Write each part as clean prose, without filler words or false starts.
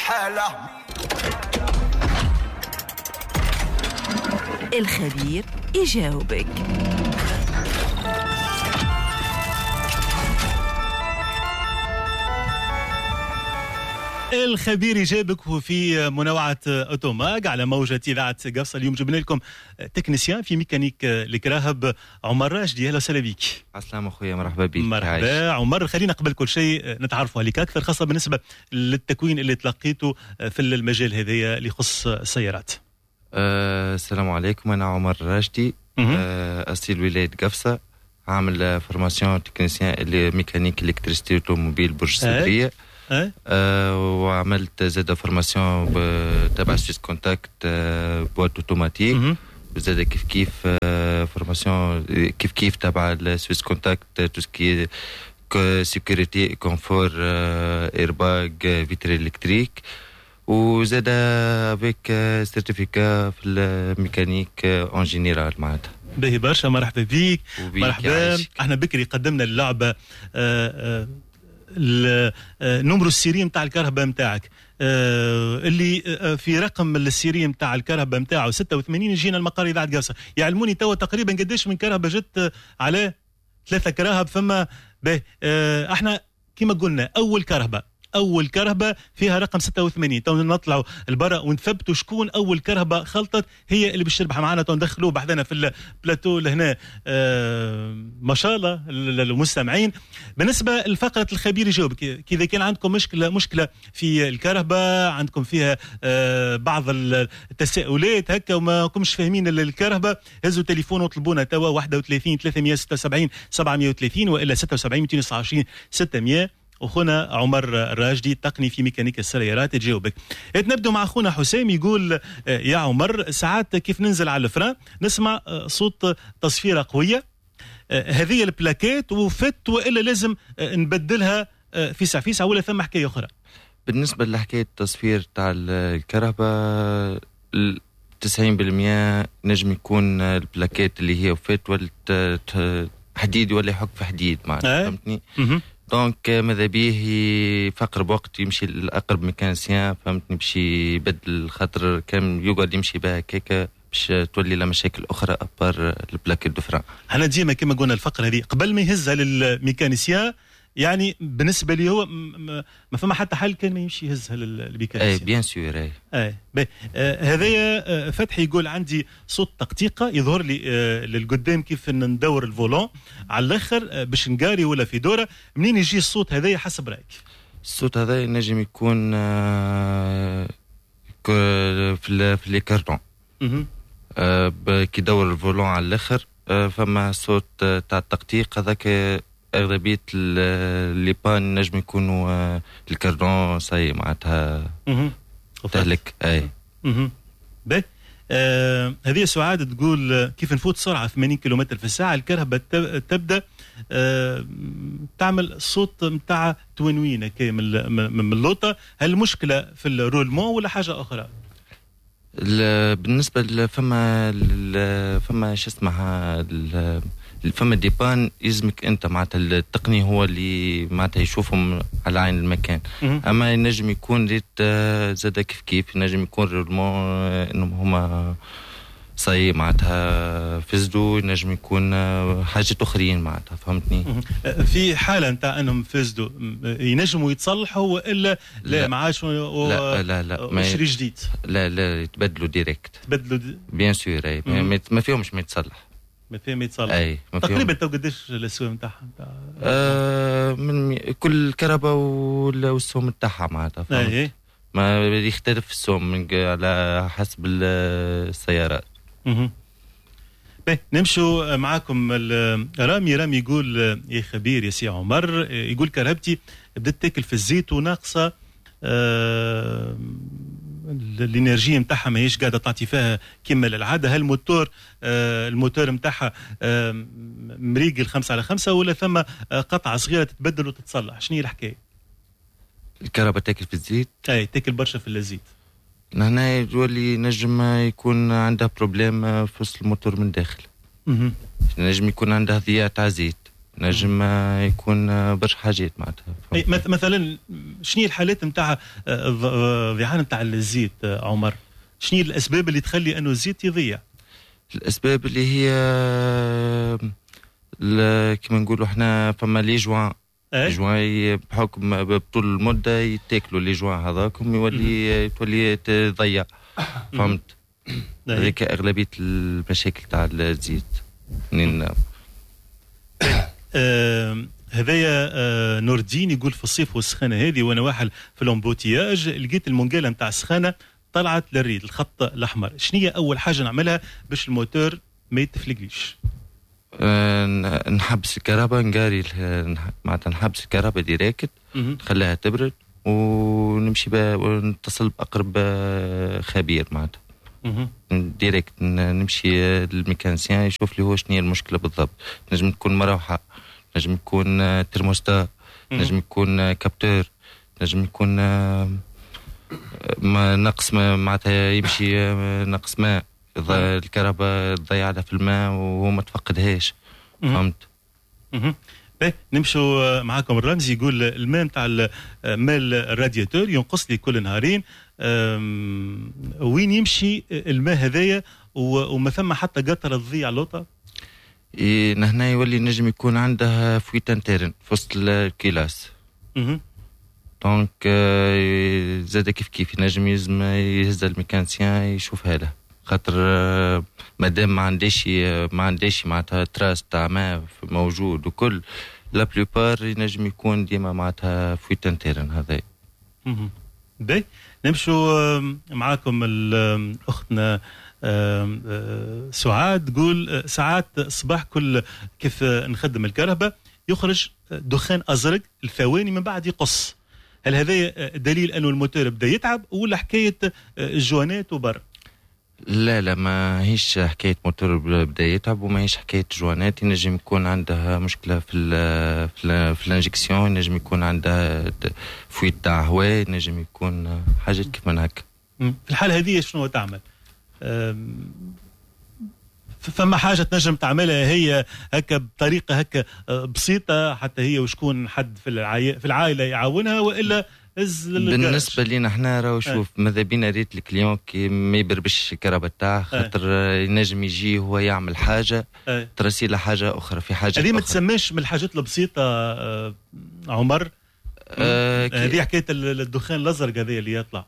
حالة. الخبير يجاوبك. الخبير يجابك في منوعة أوتوماج على موجة إذاعة قفصة. اليوم جبنا لكم تكنيسيان في ميكانيك الكراهب عمر راشدي. أهلا وسهلا بك. السلام أخويا، مرحبا بك. مرحبا عمر. خلينا قبل كل شيء نتعرفوا عليك أكثر، خاصة بالنسبة للتكوين اللي تلقيته في المجال هذا اللي يخص السيارات. السلام عليكم، أنا عمر راشدي، أصيل ولاية قفصة، عامل فورماسيون تكنيسيان اللي ميكانيك الكتريستي اوتوموبيل برج صدرية. وعملت زاد فورماسيون تبع سويس كونتاكت بوات اوتوماتيك، زاد كيف فورماسيون كيف تبع سويس كونتاكت تو سكي سيكوريتي كونفور ايرباغ فيتري الكتريك، وزاد افيك سيرتيفيكا في الميكانيك اون جينيرال معناتها. باهي برشا، مرحبا بيك. مرحبا. احنا بكري قدمنا اللعبة النمرو السيري نتاع الكهرباء نتاعك، اللي في رقم السيري نتاع الكهرباء نتاعه 86 يجينا المقر اذاعه قفصة. يعلموني توا تقريبا قداش من كهرباء جت على 3 كراهب. فما احنا كما قلنا اول كهرباء فيها رقم 86. تو نطلعوا البرا ونثبتوا شكون اول كهرباء خلطت هي اللي باش تربح معنا. تو ندخلوه بحذنا في البلاتو لهنا. ما شاء الله للمستمعين. بالنسبه لفقره الخبير يجاوبك، اذا كان عندكم مشكله في الكهرباء، عندكم فيها بعض التساؤلات هكا وما كنتش فاهمين الكهرباء، هزوا تليفون وطلبونا توا 31 376 730 والا 76 229 600. أخونا عمر الراجدي تقني في ميكانيك السيارات يجاوبك. نبدو مع أخونا حسام يقول يا عمر، ساعات كيف ننزل على الفران نسمع صوت تصفيرة قوية، هذه البلاكات وفت وإلا لازم نبدلها فيسع ولا ثم حكاية أخرى؟ بالنسبة لحكاية التصفير تاع الكهرباء 90% نجم يكون البلاكات اللي هي وفت ولا حديد ولا يحك في حديد معناتها، فهمتني؟ دونك ماذا بيه فقر بوقت يمشي لأقرب ميكانيسيان، فهمتني، باش يبدل، خاطر كان يقعد يمشي بها كيكا باش تولي له مشاكل أخرى أبار البلاكيت دو فران. أنا ديما كما قلنا الفقرة هذه قبل ما يهزها للميكانيسيان، يعني بالنسبة لي هو ما فما حتى حل كان ما يمشي يهزها للميكانيسيان. بيان سور. هذايا فتحي يقول عندي صوت تقطيقة يظهر لي للقدام كيف ندور الفولون على الاخر باش نقاري ولا في دورة. منين يجي الصوت هذايا حسب رأيك؟ الصوت هذا نجم يكون في لي كارتون كي يدور الفولون على الاخر، فما صوت تاع التقطيق هذاك. أغلبية اللي بان نجم يكونوا الكاردون ساي معناتها تهلك. باهي. هذه سعاد تقول كيف نفوت سرعة 80 كيلومتر في الساعة الكهرباء تبدأ تعمل صوت متاع تونوين من اللوطة. هل المشكلة في الرولمون ولا حاجة أخرى؟ بالنسبة فما شو اسمها فما ديبان يلزمك انت معناتها التقني هو اللي معناتها يشوفهم على عين المكان. اما ينجم يكون ريت زاد كيف ينجم يكون ريلمون انهم هما صاي معناتها فزدوا، ينجم يكون حاجات اخرين معناتها، فهمتني؟ في حاله نتاع انهم فزدوا ينجموا يتصلحوا والا لا ما عادش شري جديد؟ لا يتبدلوا ديريكت. بيان سور. ما فيهمش ما يتصلح. ما يتصلح. تقريبا تو قداش السوم نتاعها من كل كهرباء والسوم نتاعها معناتها، ما يختلف السوم على حسب السيارات. نمشوا معاكم. رامي يقول يا خبير يا سي عمر، يقول كهربتي بدات تاكل في الزيت وناقصه الانرجيه نتاعها ماهيش قاعده تعطي فيها كما العاده. هل الموتور نتاعها مريقل 5/5 ولا ثم قطعه صغيره تتبدل وتتصلح؟ شنو هي الحكايه؟ الكهرباء تاكل في الزيت؟ تاكل برشا في الزيت. هنا يولي نجم يكون عندها بروبليم في وسط الموتور من داخل. نجم يكون عندها ضياع تاع زيت نجم يكون برشا حاجات معناتها. مثلا شنو الحالات نتاع ضيعان نتاع الزيت عمر؟ شنو الاسباب اللي تخلي انه الزيت يضيع؟ الاسباب اللي هي كما نقولوا احنا فما لي جوان جوان بحكم بطول المده يتاكلوا لي جوان هذاكم تولي تضيع. فهمت؟ هذيك اغلبيه المشاكل تاع الزيت. هذايا نور الدين يقول في الصيف والسخانه هذه وانا واحد في الامبوتياج لقيت المنقاله نتاع السخانه طلعت للريد الخط الاحمر. شنو هي اول حاجه نعملها باش الموتور ما يتفلقليش؟ نحبس الكهرباء نقاري معناتها نحبس الكهرباء ديريكت نخليها تبرد ونمشي ونتصل باقرب خبير معناتها ديريكت نمشي للميكانيسيان يشوف لي هو شنو هي المشكله بالضبط. نجم تكون مروحه، نجم يكون ترموستات، نجم يكون كابتور، نجم يكون نقص معناتها يمشي نقص ماء، الكهرباء تضيع على في الماء وهو ما تفقدهاش. فهمت؟ نمشوا معاكم. الرمزي يقول الماء نتاع مال الرادياتور ينقص لي كل نهارين. وين يمشي الماء هذايا وما ثم حتى قطره تضيع لوطه؟ هنا يولي نجم يكون عنده فويت انترن في وسط الكيلاس. دونك زاد كيف نجم يهز الميكانيسيان يشوفها له، خاطر مادام ما عنديش معناتها تراس تاع ماء موجود وكل لا بلوبار ينجم يكون ديما معناتها فويت انترن هذا. باهي نمشوا معاكم اختنا سعاد تقول ساعات الصباح كل كيف نخدم الكهرباء يخرج دخان ازرق الثواني من بعد يقص. هل هذا دليل انه الموتور بدا يتعب ولا حكايه الجوانات وبر؟ لا ما هيش حكايه موتور بدا يتعب وما هيش حكايه جوانات. ينجم يكون عندها مشكله في الانجكسيون، ينجم يكون عندها فويت تاع هواء، ينجم يكون حاجات كيف من هكا. في الحاله هذه شنو تعمل؟ فما حاجه تنجم تعملها هي هكا بطريقه هكا بسيطه حتى هي وشكون حد في العائله يعاونها، والا بالنسبه لينا احنا راهو شوف ماذا بينا ريت الكليون كي ما يبربش الكهرباء تاعه، خاطر ينجم يجي هو يعمل حاجه ترسي له حاجه اخرى في حاجه هذه ما تسماش من الحاجات البسيطه عمر. هذه حكايه الدخان الازرق هذا اللي يطلع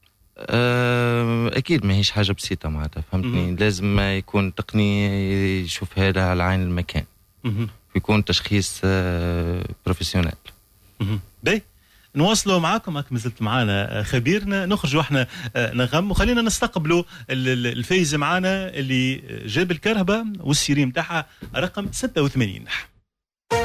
اكيد ما هيش حاجه بسيطه معناتها. فهمتني؟ لازم يكون تقني يشوف هذا على عين المكان ويكون تشخيص بروفيسيونيل. باهي نواصلوا معاكم. هاك مازلت معانا خبيرنا. نخرجوا احنا نغم وخلينا نستقبلوا الفايز معانا اللي جاب الكهرباء والسيري متاعها رقم 86.